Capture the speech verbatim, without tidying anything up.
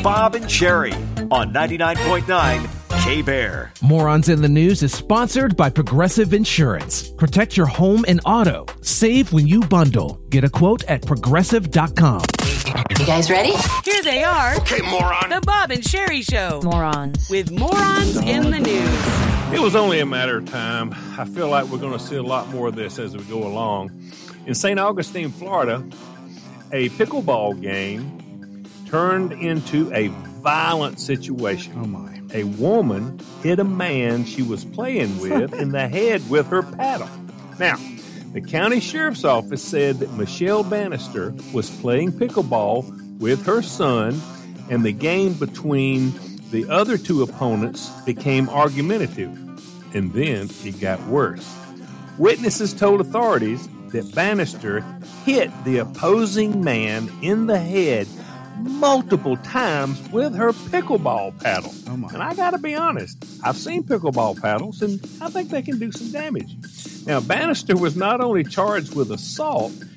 Bob and Sherry on ninety-nine point nine K-Bear. Morons in the News is sponsored by Progressive Insurance. Protect your home and auto. Save when you bundle. Get a quote at progressive dot com. You guys ready? Here they are. Okay, moron. The Bob and Sherry Show. Morons. With morons in the news. It was only a matter of time. I feel like we're going to see a lot more of this as we go along. In Saint Augustine, Florida, a pickleball game turned into a violent situation. Oh, my. A woman hit a man she was playing with in the head with her paddle. Now, the county sheriff's office said that Michelle Bannister was playing pickleball with her son, and the game between the other two opponents became argumentative, and then it got worse. Witnesses told authorities that Bannister hit the opposing man in the head multiple times with her pickleball paddle. Oh my. And I got to be honest, I've seen pickleball paddles, and I think they can do some damage. Now, Bannister was not only charged with assault,